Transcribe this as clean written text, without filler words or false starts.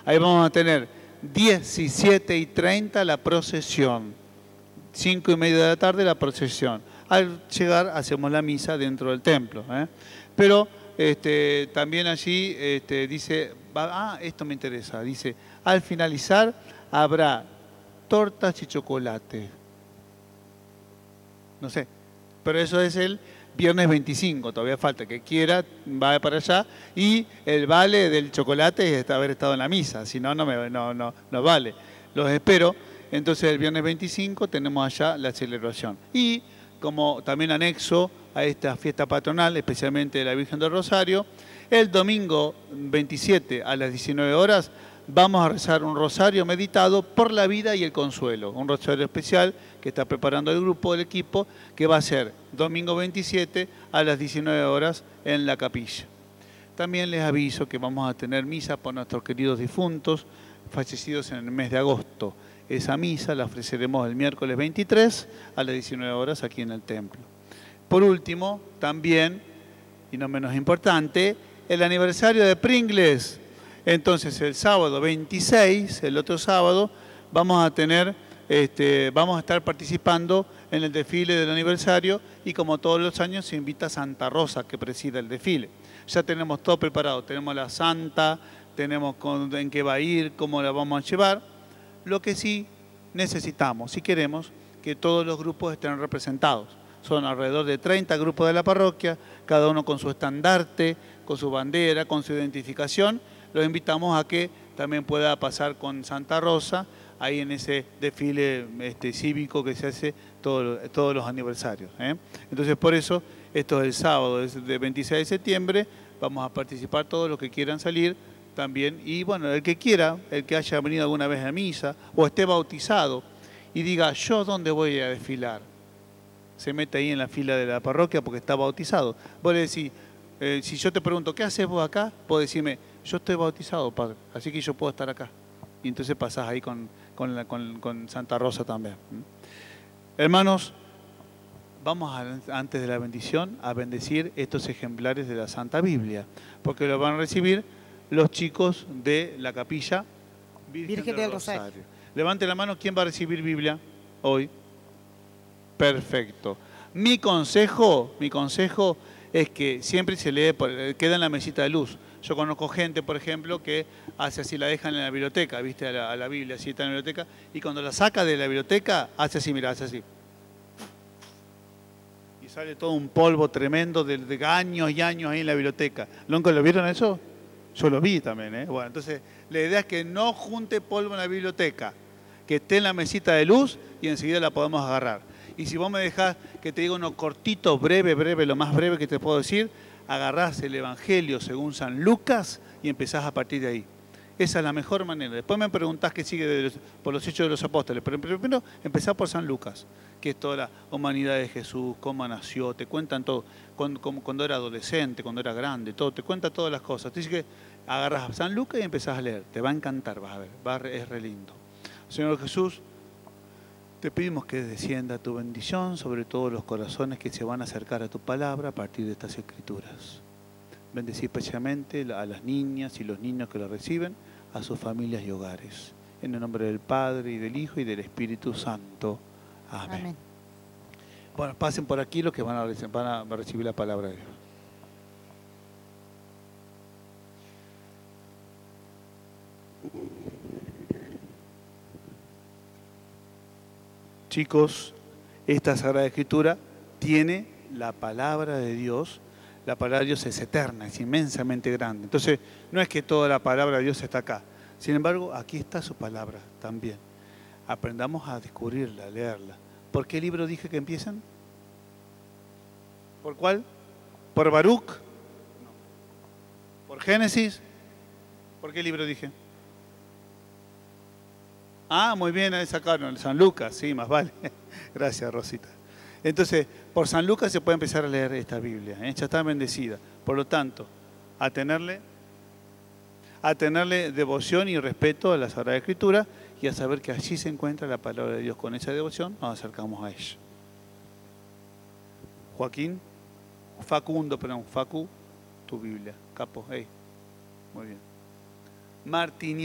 Ahí vamos a tener 17:30 la procesión. 5:30 de la tarde la procesión. Al llegar hacemos la misa dentro del templo. Pero también allí dice, esto me interesa, dice, al finalizar habrá tortas y chocolate. No sé, pero eso es el viernes 25, todavía falta, que quiera, va para allá, y el vale del chocolate es haber estado en la misa, si no, no vale. Los espero, entonces el viernes 25 tenemos allá la celebración. Y como también anexo a esta fiesta patronal, especialmente de la Virgen del Rosario, el domingo 27 a las 19 horas vamos a rezar un rosario meditado por la vida y el consuelo. Un rosario especial que está preparando el grupo, el equipo, que va a ser domingo 27 a las 19 horas en la capilla. También les aviso que vamos a tener misa por nuestros queridos difuntos, fallecidos en el mes de agosto. Esa misa la ofreceremos el miércoles 23 a las 19 horas aquí en el templo. Por último, también, y no menos importante, el aniversario de Pringles. Entonces el sábado 26, el otro sábado, vamos a estar participando en el desfile del aniversario y como todos los años se invita a Santa Rosa que presida el desfile. Ya tenemos todo preparado, tenemos la santa, tenemos en qué va a ir, cómo la vamos a llevar. Lo que sí necesitamos, si queremos, que todos los grupos estén representados. Son alrededor de 30 grupos de la parroquia, cada uno con su estandarte, con su bandera, con su identificación. Los invitamos a que también pueda pasar con Santa Rosa, ahí en ese desfile cívico que se hace todos los aniversarios. Entonces, por eso, esto es el sábado, es de 26 de septiembre, vamos a participar todos los que quieran salir también. Y bueno, el que quiera, el que haya venido alguna vez a misa o esté bautizado y diga, ¿yo dónde voy a desfilar? Se mete ahí en la fila de la parroquia porque está bautizado. Vos le decís, si yo te pregunto, ¿qué haces vos acá? Vos decirme, yo estoy bautizado, padre, así que yo puedo estar acá. Y entonces pasás ahí con Santa Rosa también. Hermanos, vamos antes de la bendición a bendecir estos ejemplares de la Santa Biblia, porque lo van a recibir los chicos de la capilla Virgen del Rosario. Levante la mano, ¿quién va a recibir Biblia hoy? Perfecto. Mi consejo es que siempre se lee, queda en la mesita de luz. Yo conozco gente, por ejemplo, que hace así, la dejan en la biblioteca, ¿viste? A la Biblia, así está en la biblioteca, y cuando la saca de la biblioteca, hace así, mira, hace así. Y sale todo un polvo tremendo de años y años ahí en la biblioteca. ¿Nunca lo vieron eso? Yo lo vi también, ¿eh? Bueno, entonces, la idea es que no junte polvo en la biblioteca, que esté en la mesita de luz y enseguida la podemos agarrar. Y si vos me dejás que te diga uno cortito, breve, lo más breve que te puedo decir, agarrás el Evangelio según San Lucas y empezás a partir de ahí. Esa es la mejor manera. Después me preguntás qué sigue por los Hechos de los Apóstoles, pero primero empezá por San Lucas, que es toda la humanidad de Jesús, cómo nació, te cuentan todo, cuando era adolescente, cuando era grande, todo, te cuenta todas las cosas. Te dice que agarrás a San Lucas y empezás a leer, te va a encantar, vas a ver, es re lindo. Señor Jesús, te pedimos que descienda tu bendición sobre todos los corazones que se van a acercar a tu palabra a partir de estas escrituras. Bendecí especialmente a las niñas y los niños que la reciben, a sus familias y hogares. En el nombre del Padre, y del Hijo, y del Espíritu Santo. Amén. Amén. Bueno, pasen por aquí los que van a recibir la palabra de Dios. Chicos, esta Sagrada Escritura tiene la palabra de Dios. La palabra de Dios es eterna, es inmensamente grande. Entonces, no es que toda la palabra de Dios está acá. Sin embargo, aquí está su palabra también. Aprendamos a descubrirla, a leerla. ¿Por qué libro dije que empiezan? ¿Por cuál? ¿Por Baruch? No. ¿Por Génesis? ¿Por qué libro dije? Ah, muy bien, ahí sacaron, San Lucas, sí, más vale. Gracias, Rosita. Entonces, por San Lucas se puede empezar a leer esta Biblia, ya está bendecida. Por lo tanto, a tenerle devoción y respeto a la Sagrada Escritura y a saber que allí se encuentra la palabra de Dios. Con esa devoción nos acercamos a ella. Facu, tu Biblia. Capo, hey. Muy bien. Martín.